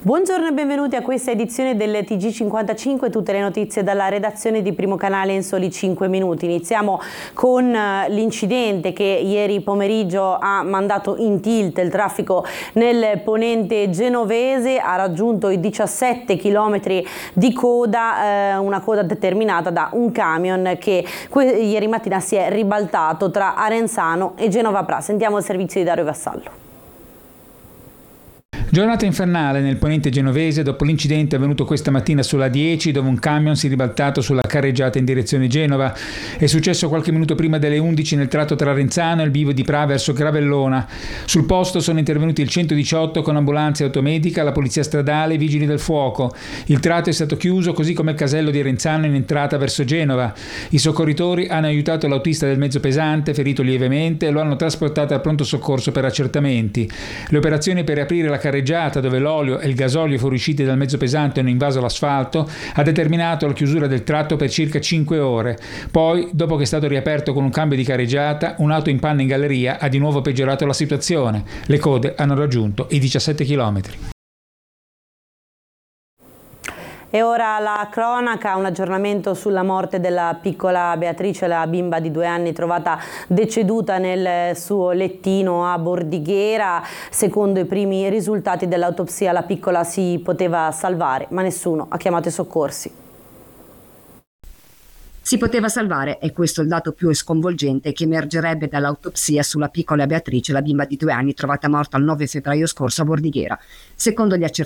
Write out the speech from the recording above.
Buongiorno e benvenuti a questa edizione del TG55, tutte le notizie dalla redazione di Primo Canale in soli 5 minuti. Iniziamo con l'incidente che ieri pomeriggio ha mandato in tilt il traffico nel ponente genovese, ha raggiunto i 17 km di coda, una coda determinata da un camion che ieri mattina si è ribaltato tra Arenzano e Genova Pra. Sentiamo il servizio di Dario Vassallo. Giornata infernale nel ponente genovese dopo l'incidente avvenuto questa mattina sulla 10, dove un camion si è ribaltato sulla carreggiata in direzione Genova. È successo qualche minuto prima delle 11 nel tratto tra Arenzano e il bivio di Pra verso Gravellona. Sul posto sono intervenuti il 118 con ambulanza e automedica, la polizia stradale e i vigili del fuoco. Il tratto è stato chiuso, così come il casello di Arenzano in entrata verso Genova. I soccorritori hanno aiutato l'autista del mezzo pesante, ferito lievemente, e lo hanno trasportato al pronto soccorso per accertamenti. Le operazioni per riaprire la carreggiata, dove l'olio e il gasolio fuoriusciti dal mezzo pesante hanno invaso l'asfalto, ha determinato la chiusura del tratto per circa 5 ore. Poi, dopo che è stato riaperto con un cambio di carreggiata, un'auto in panne in galleria ha di nuovo peggiorato la situazione. Le code hanno raggiunto i 17 chilometri. E ora la cronaca, un aggiornamento sulla morte della piccola Beatrice, la bimba di 2 anni trovata deceduta nel suo lettino a Bordighera. Secondo i primi risultati dell'autopsia la piccola si poteva salvare, ma nessuno ha chiamato i soccorsi. Si poteva salvare, e questo è il dato più sconvolgente che emergerebbe dall'autopsia sulla piccola Beatrice, la bimba di 2 anni trovata morta il 9 febbraio scorso a Bordighera. Secondo gli accertamenti